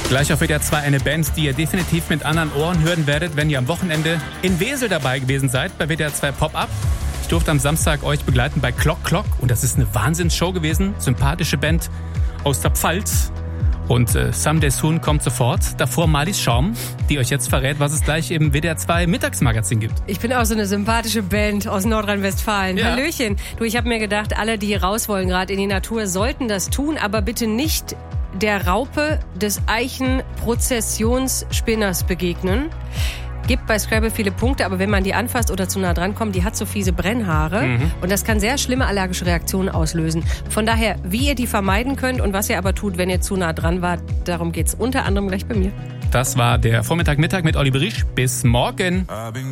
Gleich auf WDR 2 eine Band, die ihr definitiv mit anderen Ohren hören werdet, wenn ihr am Wochenende in Wesel dabei gewesen seid, bei WDR 2 Pop-Up. Ich durfte am Samstag euch begleiten bei Clock Clock und das ist eine Wahnsinnsshow gewesen. Sympathische Band aus der Pfalz. Und Someday Soon kommt sofort. Davor Marlies Schaum, die euch jetzt verrät, was es gleich im WDR 2 Mittagsmagazin gibt. Ich bin auch so eine sympathische Band aus Nordrhein-Westfalen. Ja. Hallöchen. Du, ich habe mir gedacht, alle, die hier raus wollen, gerade in die Natur, sollten das tun, aber bitte nicht der Raupe des Eichenprozessionsspinners begegnen. Gibt bei Scrabble viele Punkte, aber wenn man die anfasst oder zu nah dran kommt, die hat so fiese Brennhaare und das kann sehr schlimme allergische Reaktionen auslösen. Von daher, wie ihr die vermeiden könnt und was ihr aber tut, wenn ihr zu nah dran wart, darum geht's unter anderem gleich bei mir. Das war der Vormittag-Mittag mit Olli Berisch. Bis morgen.